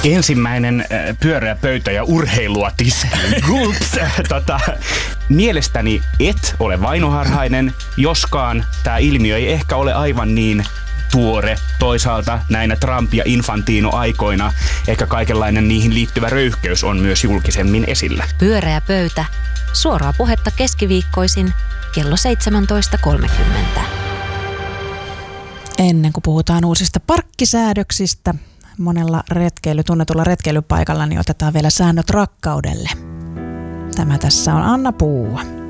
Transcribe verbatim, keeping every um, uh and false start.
Ensimmäinen äh, pyöreä pöytä ja urheilua tiskiin. Gulps! tota, mielestäni et ole vainoharhainen, joskaan tämä ilmiö ei ehkä ole aivan niin tuore. Toisaalta näinä Trump- ja Infantino-aikoina ehkä kaikenlainen niihin liittyvä röyhkeys on myös julkisemmin esillä. Pyöreä pöytä. Suoraa puhetta keskiviikkoisin kello seitsemäntoista kolmekymmentä. Ennen kuin puhutaan uusista parkkisäädöksistä, monella retkeily, tunnetulla retkeilypaikalla, niin otetaan vielä säännöt rakkaudelle. Tämä tässä on Anna Puua.